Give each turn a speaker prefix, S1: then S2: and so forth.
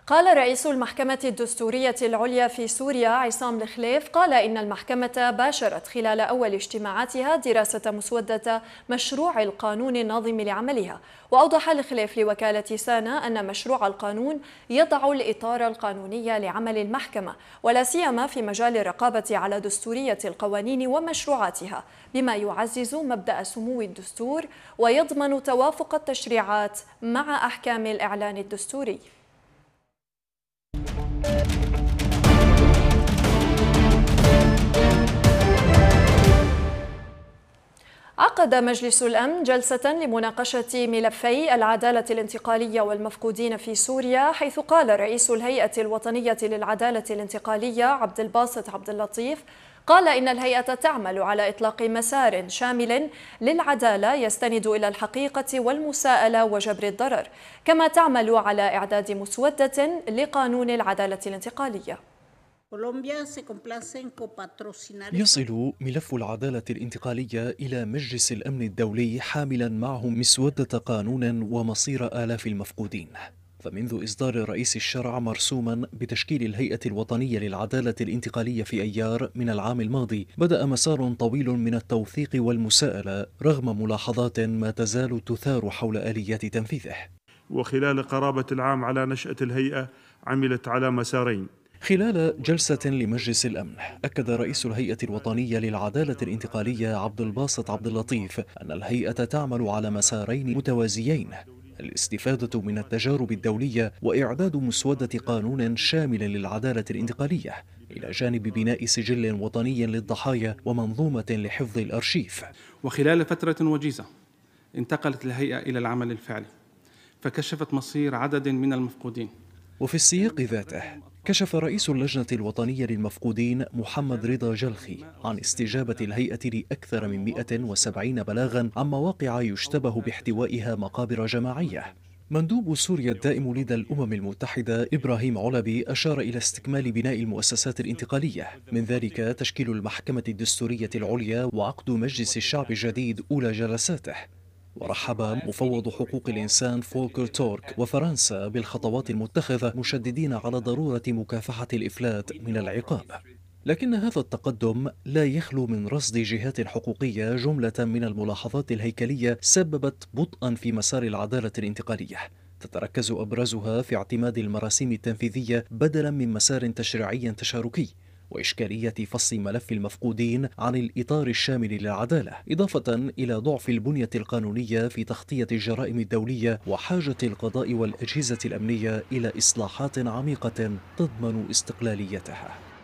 S1: قال رئيس المحكمة الدستورية العليا في سوريا عصام الخليف إن المحكمة باشرت خلال أول اجتماعاتها دراسة مسودة مشروع القانون الناظم لعملها. وأوضح الخليف لوكالة سانا أن مشروع القانون يضع الإطار القانوني لعمل المحكمة، ولا سيما في مجال الرقابة على دستورية القوانين ومشروعاتها، بما يعزز مبدأ سمو الدستور ويضمن توافق التشريعات مع أحكام الإعلان الدستوري. عقد مجلس الأمن جلسة لمناقشة ملفي العدالة الانتقالية والمفقودين في سوريا، حيث قال رئيس الهيئة الوطنية للعدالة الانتقالية عبد الباسط عبد اللطيف إن الهيئة تعمل على إطلاق مسار شامل للعدالة يستند إلى الحقيقة والمساءلة وجبر الضرر، كما تعمل على إعداد مسودة لقانون العدالة الانتقالية.
S2: يصل ملف العدالة الانتقالية إلى مجلس الأمن الدولي حاملا معه مسودة قانون ومصير آلاف المفقودين. فمنذ إصدار رئيس الشرع مرسوما بتشكيل الهيئة الوطنية للعدالة الانتقالية في أيار من العام الماضي، بدأ مسار طويل من التوثيق والمساءلة رغم ملاحظات ما تزال تثار حول آليات تنفيذه.
S3: وخلال قرابة العام على نشأة الهيئة عملت على مسارين.
S2: خلال جلسة لمجلس الأمن، أكد رئيس الهيئة الوطنية للعدالة الانتقالية عبد الباسط عبد اللطيف أن الهيئة تعمل على مسارين متوازيين: الاستفادة من التجارب الدولية وإعداد مسودة قانون شامل للعدالة الانتقالية، إلى جانب بناء سجل وطني للضحايا ومنظومة لحفظ الأرشيف.
S4: وخلال فترة وجيزة انتقلت الهيئة إلى العمل الفعلي، فكشفت مصير عدد من المفقودين.
S2: وفي السياق ذاته، كشف رئيس اللجنة الوطنية للمفقودين محمد رضا جلخي عن استجابة الهيئة لأكثر من 170 بلاغا عن مواقع يشتبه باحتوائها مقابر جماعية. مندوب سوريا الدائم لدى الأمم المتحدة إبراهيم علبي أشار إلى استكمال بناء المؤسسات الانتقالية، من ذلك تشكيل المحكمة الدستورية العليا وعقد مجلس الشعب الجديد أولى جلساته. ورحب مفوض حقوق الإنسان فولكر تورك وفرنسا بالخطوات المتخذة، مشددين على ضرورة مكافحة الإفلات من العقاب. لكن هذا التقدم لا يخلو من رصد جهات حقوقية جملة من الملاحظات الهيكلية سببت بطئا في مسار العدالة الانتقالية، تتركز أبرزها في اعتماد المراسيم التنفيذية بدلا من مسار تشريعي تشاركي، وإشكالية فصل ملف المفقودين عن الإطار الشامل للعدالة، إضافة إلى ضعف البنية القانونية في تغطية الجرائم الدولية وحاجة القضاء والأجهزة الأمنية إلى إصلاحات عميقة تضمن استقلاليتها.